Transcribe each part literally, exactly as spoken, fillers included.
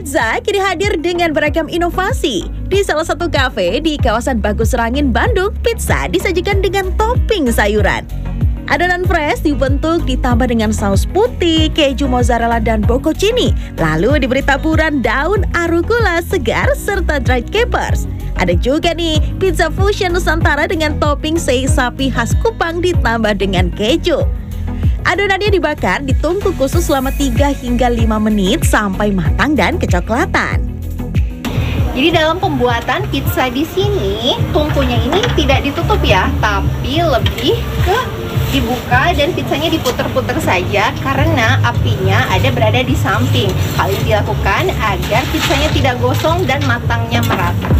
Pizza kini hadir dengan beragam inovasi. Di salah satu kafe di kawasan Bagus Rangin, Bandung, pizza disajikan dengan topping sayuran. Adonan fresh dibentuk ditambah dengan saus putih, keju mozzarella dan bocconcini. Lalu diberi taburan daun arugula segar serta dried capers. Ada juga nih pizza fusion Nusantara dengan topping sei sapi khas Kupang ditambah dengan keju. Adonannya dibakar ditungku khusus selama tiga hingga lima menit sampai matang dan kecoklatan. Jadi dalam pembuatan pizza di sini, tungkunya ini tidak ditutup ya, tapi lebih ke dibuka dan pizzanya diputer-puter saja karena apinya ada berada di samping. Hal ini dilakukan agar pizzanya tidak gosong dan matangnya merata.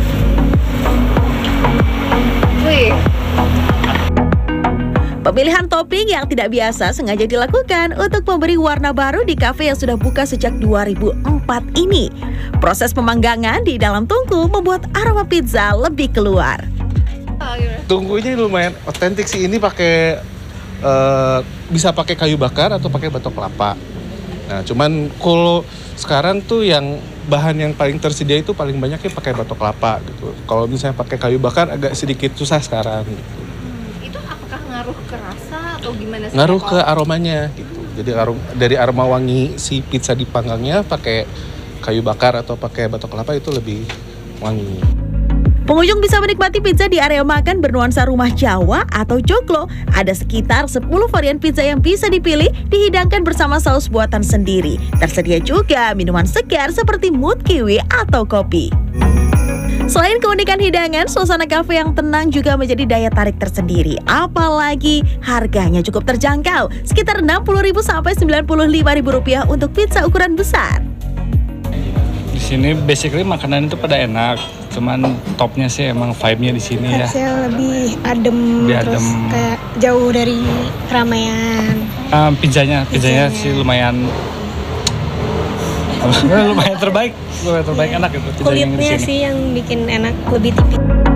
Wih. Pemilihan topping yang tidak biasa sengaja dilakukan untuk memberi warna baru di kafe yang sudah buka sejak dua ribu empat ini. Proses pemanggangan di dalam tungku membuat aroma pizza lebih keluar. Tungkunya lumayan otentik sih, ini pakai uh, bisa pakai kayu bakar atau pakai batok kelapa. Nah, cuman kalau sekarang tuh yang bahan yang paling tersedia itu paling banyaknya pakai batok kelapa gitu. Kalau misalnya pakai kayu bakar agak sedikit susah sekarang gitu. Ngaruh ke rasa atau gimana sih? Ngaruh ke aromanya gitu. Jadi arom, dari aroma wangi si pizza dipanggangnya pakai kayu bakar atau pakai batok kelapa itu lebih wangi. Pengunjung bisa menikmati pizza di area makan bernuansa rumah Jawa atau joglo. Ada sekitar sepuluh varian pizza yang bisa dipilih, dihidangkan bersama saus buatan sendiri. Tersedia juga minuman segar seperti mood kiwi atau kopi. Selain keunikan hidangan, suasana kafe yang tenang juga menjadi daya tarik tersendiri. Apalagi harganya cukup terjangkau, sekitar enam puluh ribu sampai sembilan puluh lima ribu rupiah untuk pizza ukuran besar. Di sini basically makanan itu pada enak, cuman topnya sih emang vibe-nya di sini ya. Harusnya lebih adem, lebih terus adem. Kayak jauh dari keramaian. Um, pizzanya, pizzanya, pizzanya sih lumayan. lumayan terbaik, lumayan terbaik, enak gitu. Kulitnya sih yang bikin enak, lebih tipis.